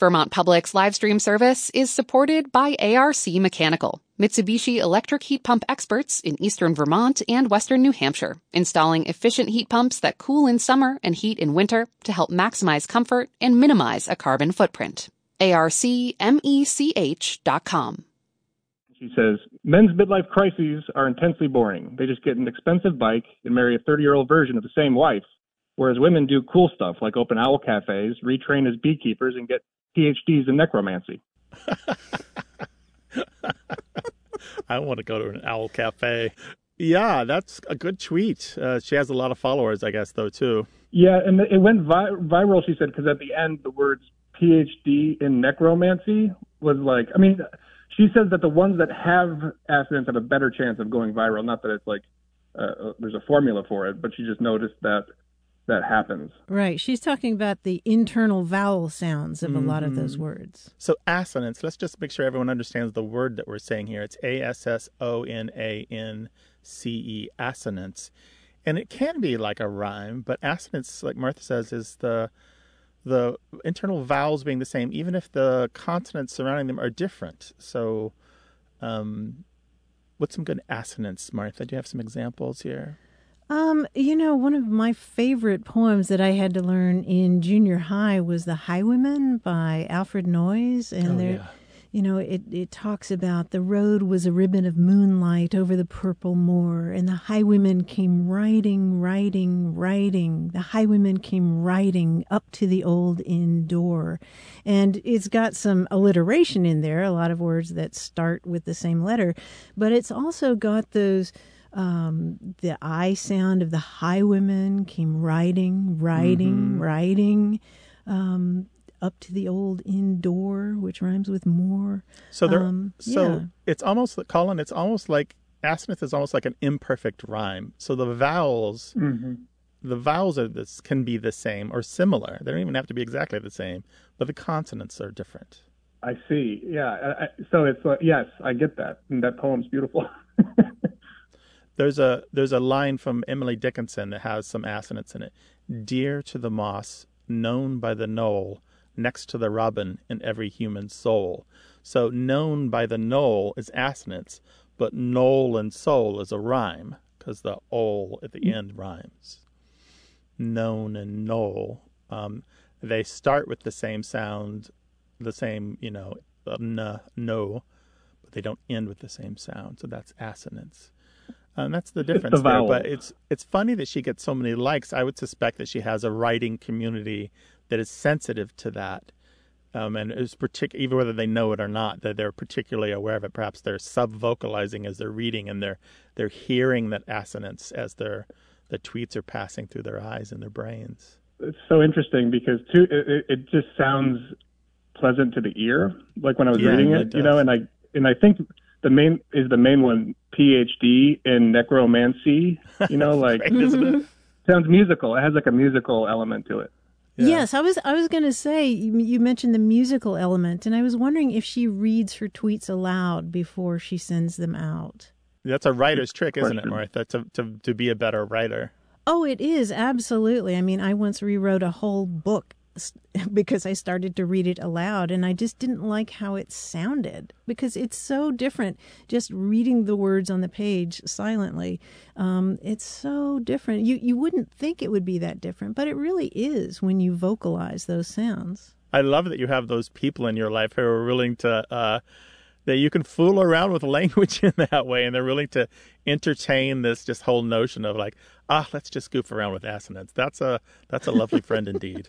Vermont Public's live stream service is supported by ARC Mechanical, Mitsubishi electric heat pump experts in eastern Vermont and western New Hampshire, installing efficient heat pumps that cool in summer and heat in winter to help maximize comfort and minimize a carbon footprint. ARCMECH.com. She says, men's midlife crises are intensely boring. They just get an expensive bike and marry a 30-year-old version of the same wife, whereas women do cool stuff like open owl cafes, retrain as beekeepers, and get PhDs in necromancy. I want to go to an owl cafe. Yeah, that's a good tweet. She has a lot of followers, I guess, though, too. Yeah, and it went viral, she said, because at the end, the words PhD in necromancy was like, I mean, she says that the ones that have assonance have a better chance of going viral. Not that it's like there's a formula for it, but she just noticed that happens. Right. She's talking about the internal vowel sounds of a lot of those words. So assonance, let's just make sure everyone understands the word that we're saying here. It's ASSONANCE, assonance. And it can be like a rhyme, but assonance, like Martha says, is the internal vowels being the same, even if the consonants surrounding them are different. So what's some good assonance, Martha? Do you have some examples here? One of my favorite poems that I had to learn in junior high was The Highwayman by Alfred Noyes. And it talks about the road was a ribbon of moonlight over the purple moor, and the highwayman came riding, riding, riding. The highwayman came riding up to the old inn door. And it's got some alliteration in there, a lot of words that start with the same letter, but it's also got those the I sound of the highwayman came riding, riding, riding, up to the old inn door, which rhymes with more. So it's almost like, Colin, it's almost like assonance is almost like an imperfect rhyme. So the vowels, can be the same or similar. They don't even have to be exactly the same, but the consonants are different. I see. Yeah. So it's yes, I get that. And that poem's beautiful. There's a line from Emily Dickinson that has some assonance in it. Dear to the moss, known by the knoll, next to the robin in every human soul. So known by the knoll is assonance, but knoll and soul is a rhyme because the ol at the end rhymes. Known and knoll, they start with the same sound, the same, no, but they don't end with the same sound. So that's assonance. That's the difference there. But it's funny that she gets so many likes. I would suspect that she has a writing community that is sensitive to that, and is even whether they know it or not, that they're particularly aware of it. Perhaps they're sub-vocalizing as they're reading, and they're hearing that assonance as the tweets are passing through their eyes and their brains. It's so interesting because too, it just sounds pleasant to the ear. Like when I was reading it, and I think the main one, PhD in necromancy. Like right, sounds musical. It has like a musical element to it. Yeah. Yes, I was going to say, you mentioned the musical element, and I was wondering if she reads her tweets aloud before she sends them out. That's a writer's trick, isn't it, Martha, to be a better writer? Oh, it is, absolutely. I mean, I once rewrote a whole book because I started to read it aloud, and I just didn't like how it sounded because it's so different just reading the words on the page silently. It's so different. You wouldn't think it would be that different, but it really is when you vocalize those sounds. I love that you have those people in your life who are willing to that you can fool around with language in that way, and they're willing to entertain this just whole notion of like, let's just goof around with assonance. That's a lovely friend indeed.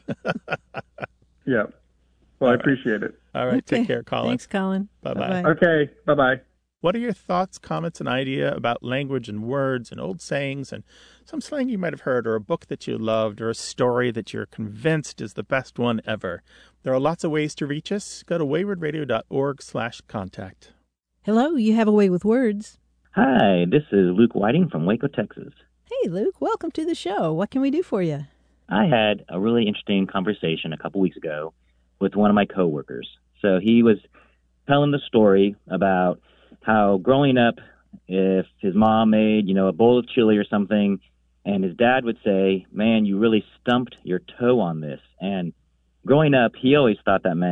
Yeah. Well, I appreciate it. All right. Okay. Take care, Colin. Thanks, Colin. Bye-bye. Okay. Bye-bye. What are your thoughts, comments, and idea about language and words and old sayings and some slang you might have heard, or a book that you loved, or a story that you're convinced is the best one ever? There are lots of ways to reach us. Go to waywardradio.org/contact. Hello, you have a way with words. Hi, this is Luke Whiting from Waco, Texas. Hey, Luke, welcome to the show. What can we do for you? I had a really interesting conversation a couple weeks ago with one of my coworkers. So he was telling the story about how growing up, if his mom made, a bowl of chili or something, and his dad would say, "Man, you really stumped your toe on this." And growing up, he always thought that meant